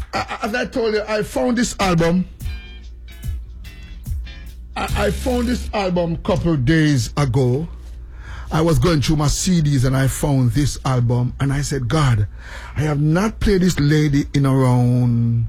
as I told you, I found this album. I found this album a couple of days ago. I was going through my CDs and I found this album and I said, God, I have not played this lady in around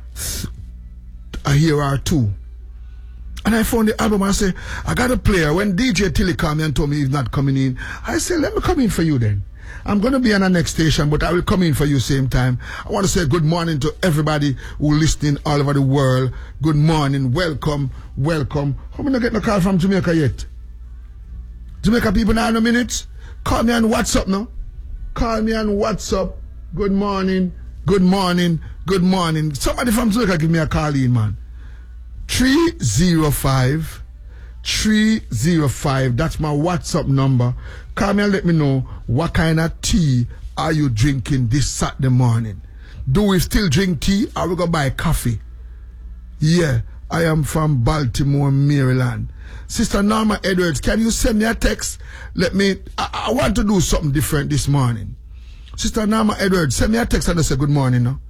a year or two. And I found the album and I said, I got to play her. When DJ Tilly called me and told me he's not coming in, I said, let me come in for you then. I'm going to be on the next station, but I will come in for you same time. I want to say good morning to everybody who listening all over the world. Good morning. Welcome. Welcome. How many get no call from Jamaica yet? Jamaica people now in a minute. Call me on WhatsApp now. Call me on WhatsApp. Good morning. Good morning. Good morning. Somebody from Jamaica give me a call in, man. 305. That's my WhatsApp number. Call me and let me know what kind of tea are you drinking this Saturday morning. Do we still drink tea or we go buy coffee? Yeah, I am from Baltimore, Maryland. Sister Norma Edwards, can you send me a text? I want to do something different this morning. Sister Norma Edwards, send me a text and say good morning now.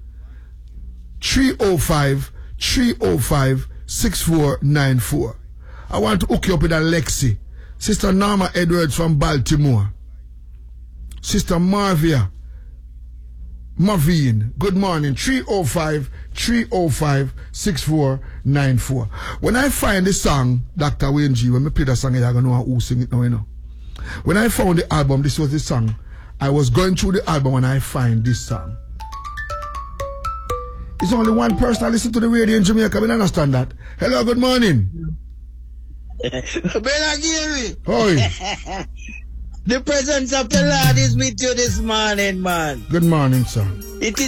305-6494. I want to hook you up with Alexi. Sister Norma Edwards from Baltimore. Sister Marvin, good morning. 305-6494. When I find the song, Dr. Wayne G, when I play the song, you're going to know who sing it now, you know. When I found the album, this was the song. I was going through the album and I find this song. It's only one person I listen to the radio in Jamaica. I don't understand that. Hello, good morning. Brother Gary. Oi. The presence of the Lord is with you this morning, man. Good morning, sir. It is